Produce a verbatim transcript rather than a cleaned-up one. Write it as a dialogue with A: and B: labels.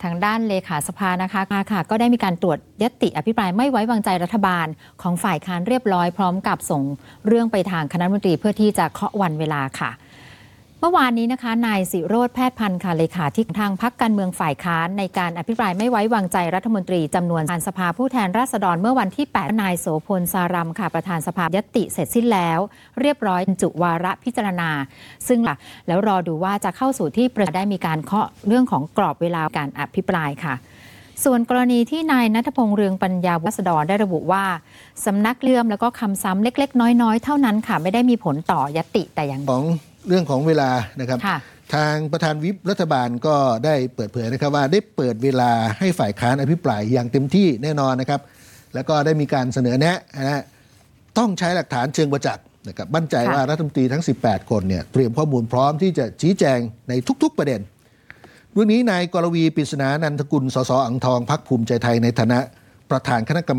A: ทางด้านเลขาสภานะคะค่ะก็ได้มีการตรวจญัตติอภิปรายไม่ไว้วางใจรัฐบาลของฝ่ายค้านเรียบร้อยพร้อมกับส่งเรื่องไปทางคณะรัฐมนตรีเพื่อที่จะเคาะวันเวลาค่ะเมื่อวานนี้นะคะนายศิโรจน์แพทย์พันธ์ค่ะเลขาธิการทางพรรคการเมืองฝ่ายค้านในการอภิปรายไม่ไว้วางใจรัฐมนตรีจำนวนการสภาผู้แทนราษฎรเมื่อวันที่แปดนายโสพลสารัมค่ะประธานสภาญัตติเสร็จสิ้นแล้วเรียบร้อยบรรจุวาระพิจารณาซึ่งแล้วรอดูว่าจะเข้าสู่ที่ประชุมได้มีการเคาะเรื่องของกรอบเวลาการอภิปรายค่ะส่วนกรณีที่นายณัฐพงษ์เรืองปัญญาราษฎรได้ระบุว่าสำนักเลื่อมแล้วก็คำซ้ำเล็กๆน้อยๆเท่านั้นค่ะไม่ได้มีผลต่อญัตติแต่อย่าง
B: ของเรื่องของเวลานะครับทางประธานวิปรัฐบาลก็ได้เปิดเผยนะครับว่าได้เปิดเวลาให้ฝ่ายค้านอภิปรายอย่างเต็มที่แน่นอนนะครับแล้วก็ได้มีการเสนอแนะนะต้องใช้หลักฐานเชิงประจักษ์นะครับมั่นใจว่ารัฐมนตรีทั้งสิบแปดคนเนี่ยเตรียมข้อมูลพร้อมที่จะชี้แจงในทุกๆประเด็นเรื่องนี้นายกรวีปริศนานันทกุลสสอ่างทองพรรคภูมิใจไทยในฐานะประธานคณะกรรม